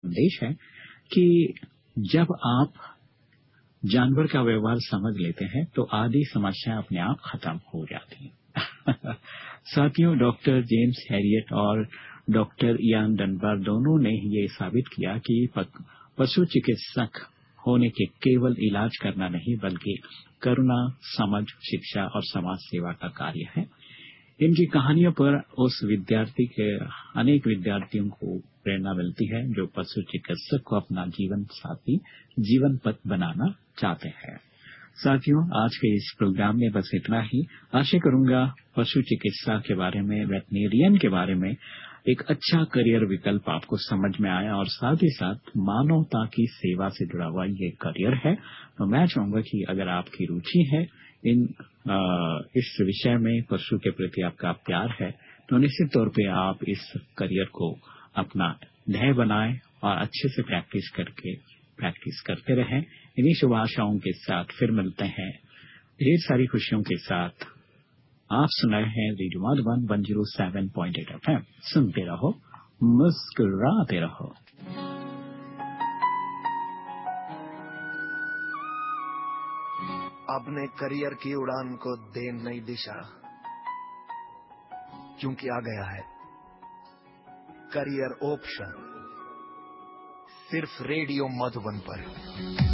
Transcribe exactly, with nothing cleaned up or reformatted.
संदेश है कि जब आप जानवर का व्यवहार समझ लेते हैं तो आधी समस्या अपने आप खत्म हो जाती है। साथियों, डॉक्टर जेम्स हैरियट और डॉक्टर इयान डनबार दोनों ने ये साबित किया कि पशु चिकित्सक होने के केवल इलाज करना नहीं बल्कि करुणा, समझ, शिक्षा और समाज सेवा का कार्य है। इनकी कहानियों पर उस विद्यार्थी के अनेक विद्यार्थियों को प्रेरणा मिलती है जो पशु चिकित्सक को अपना जीवन साथी, जीवन पथ बनाना चाहते हैं। साथियों, आज के इस प्रोग्राम में बस इतना ही। आशा करूंगा पशु चिकित्सा के बारे में, वेटनेरियन के बारे में एक अच्छा करियर विकल्प आपको समझ में आया और साथ ही साथ मानवता की सेवा से जुड़ा हुआ ये करियर है। तो मैं चाहूंगा कि अगर आपकी रुचि है इन आ, इस विषय में, पशु के प्रति आपका प्यार है, तो निश्चित तौर पे आप इस करियर को अपना ध्येय बनाएं और अच्छे से प्रैक्टिस करके प्रैक्टिस करते रहें। इन्हीं शुभ आशाओं के साथ फिर मिलते हैं ढेर सारी खुशियों के साथ। आप सुन रहे हैं radio Madhuban one zero seven point eight FM. सुनते रहो, मुस्कुराते रहो। अपने करियर की उड़ान को दे नई दिशा, क्योंकि आ गया है करियर ऑप्शन, सिर्फ रेडियो मधुबन पर।